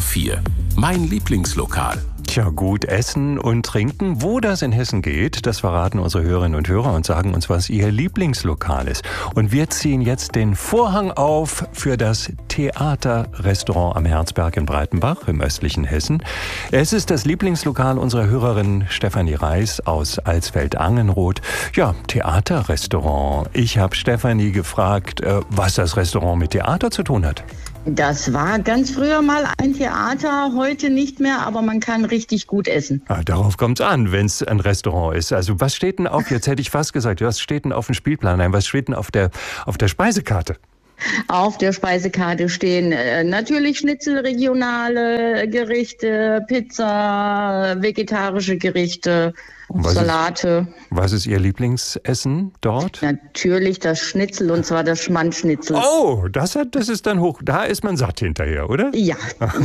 HR4, mein Lieblingslokal. Tja, gut essen und trinken. Wo das in Hessen geht, das verraten unsere Hörerinnen und Hörer und sagen uns, was ihr Lieblingslokal ist. Und wir ziehen jetzt den Vorhang auf für das Theaterrestaurant am Herzberg in Breitenbach im östlichen Hessen. Es ist das Lieblingslokal unserer Hörerin Stefanie Reis aus Alsfeld-Angenroth. Ja, Theaterrestaurant. Ich habe Stefanie gefragt, was das Restaurant mit Theater zu tun hat. Das war ganz früher mal ein Theater, heute nicht mehr, aber man kann richtig gut essen. Darauf kommt es an, wenn es ein Restaurant ist. Also was steht denn auf, jetzt hätte ich fast gesagt, was steht denn auf dem Spielplan? Nein, was steht denn auf der Speisekarte? Auf der Speisekarte stehen natürlich Schnitzel, regionale Gerichte, Pizza, vegetarische Gerichte, Salate. Was ist Ihr Lieblingsessen dort? Natürlich das Schnitzel, und zwar das Schmandschnitzel. Oh, das ist dann hoch. Da ist man satt hinterher, oder? Ja.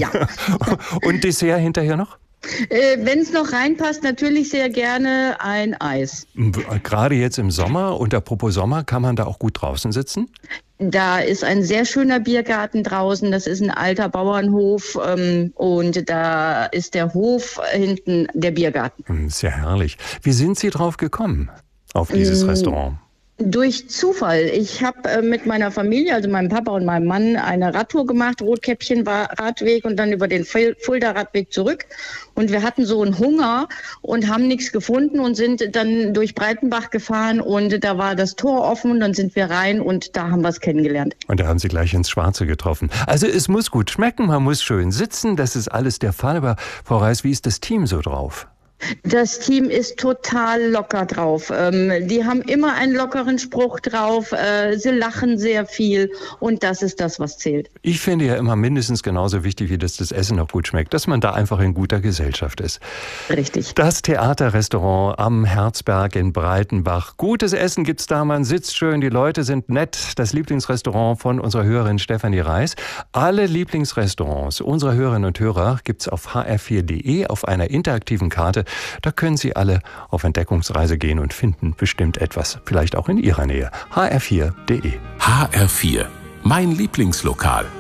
Und Dessert hinterher noch? Wenn es noch reinpasst, natürlich sehr gerne ein Eis. Gerade jetzt im Sommer, und apropos Sommer, kann man da auch gut draußen sitzen? Da ist ein sehr schöner Biergarten draußen, das ist ein alter Bauernhof und da ist der Hof hinten der Biergarten. Sehr herrlich. Wie sind Sie drauf gekommen, auf dieses Restaurant? Durch Zufall. Ich habe mit meiner Familie, also meinem Papa und meinem Mann, eine Radtour gemacht, Rotkäppchen war Radweg und dann über den Fulda-Radweg zurück. Und wir hatten so einen Hunger und haben nichts gefunden und sind dann durch Breitenbach gefahren und da war das Tor offen und dann sind wir rein und da haben wir es kennengelernt. Und da haben Sie gleich ins Schwarze getroffen. Also es muss gut schmecken, man muss schön sitzen, das ist alles der Fall. Aber Frau Reis, wie ist das Team so drauf? Das Team ist total locker drauf. Die haben immer einen lockeren Spruch drauf. Sie lachen sehr viel und das ist das, was zählt. Ich finde ja immer mindestens genauso wichtig, wie dass das Essen noch gut schmeckt, dass man da einfach in guter Gesellschaft ist. Richtig. Das Theaterrestaurant am Herzberg in Breitenbach. Gutes Essen gibt's da, man sitzt schön, die Leute sind nett. Das Lieblingsrestaurant von unserer Hörerin Stefanie Reis. Alle Lieblingsrestaurants unserer Hörerinnen und Hörer gibt's auf hr4.de auf einer interaktiven Karte. Da können Sie alle auf Entdeckungsreise gehen und finden bestimmt etwas, vielleicht auch in Ihrer Nähe. hr4.de. HR4, mein Lieblingslokal.